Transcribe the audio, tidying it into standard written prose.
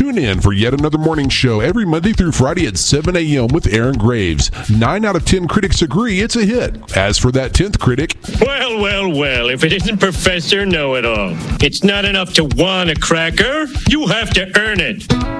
Tune in for yet another morning show every Monday through Friday at 7 a.m. with Aaron Graves. 9 out of 10 critics agree it's a hit. As for that 10th critic, Well, if it isn't Professor Know-It-All. It's not enough to want a cracker. You have to earn it.